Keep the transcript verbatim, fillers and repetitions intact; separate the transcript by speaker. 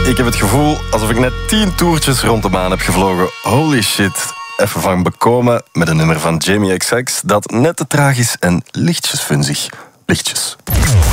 Speaker 1: Ik heb het gevoel alsof ik net tien toertjes rond de maan heb gevlogen. Holy shit. Even van bekomen met een nummer van Jamie X X dat net te traag is en lichtjes funzig. Lichtjes.